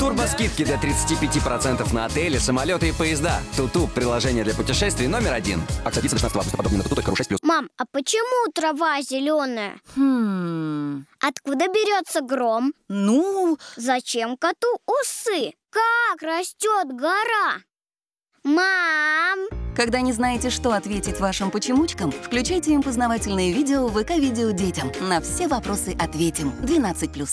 Турбоскидки до 35% на отели, самолеты и поезда. Туту – приложение для путешествий номер 1. Акция длится до 16 августа. Подробнее на tutu.ru 6+. Мам, а почему трава зеленая? Откуда берется гром? Зачем коту усы? Как растет гора? Мам! Когда не знаете, что ответить вашим почемучкам, включайте им познавательные видео в ВК-видео детям. На все вопросы ответим. 12+.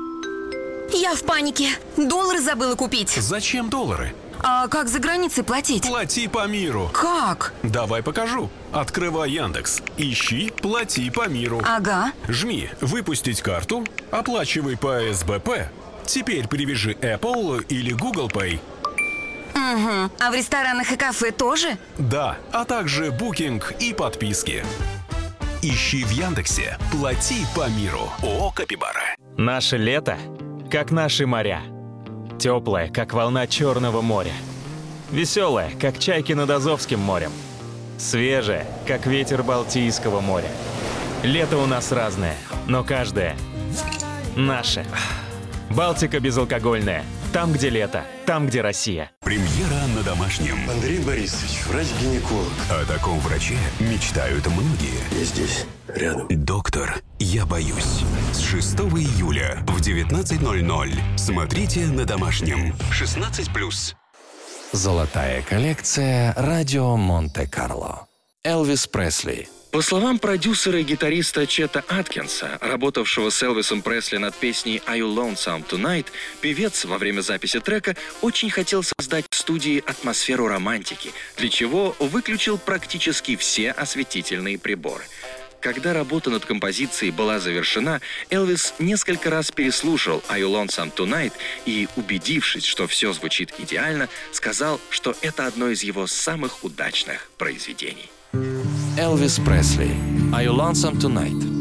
Я в панике. Доллары забыла купить. Зачем доллары? А как за границей платить? Плати по миру. Как? Давай покажу. Открывай Яндекс. Ищи «Плати по миру». Ага. Жми «Выпустить карту», оплачивай по СБП. Теперь привяжи Apple или Google Pay. Угу. А в ресторанах и кафе тоже? Да, а также букинг и подписки. Ищи в Яндексе «Плати по миру». ООО «Капибара». Наше лето, как наши моря. Теплое, как волна Черного моря. Веселое, как чайки над Азовским морем. Свежее, как ветер Балтийского моря. Лето у нас разное, но каждое наше. Балтика безалкогольная. Там, где лето, там, где Россия. Премьера на Домашнем. Андрей Борисович, врач-гинеколог. О таком враче мечтают многие. Я здесь, рядом. Доктор, я боюсь. С 6 июля в 19:00. Смотрите на Домашнем. 16+. Золотая коллекция «Радио Монте-Карло». Элвис Пресли. По словам продюсера и гитариста Чета Аткинса, работавшего с Элвисом Пресли над песней «Are You Lonesome Tonight», певец во время записи трека очень хотел создать в студии атмосферу романтики, для чего выключил практически все осветительные приборы. Когда работа над композицией была завершена, Элвис несколько раз переслушал «Are You Lonesome Tonight» и, убедившись, что все звучит идеально, сказал, что это одно из его самых удачных произведений. Элвис Пресли. Are You Lonesome Tonight?